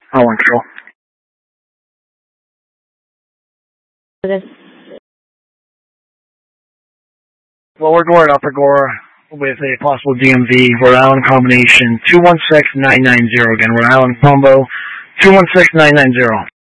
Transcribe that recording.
One control. Okay. Well, we're going up Agora with a possible DMV, Rhode Island combination 216990. Again, Rhode Island combo 216990.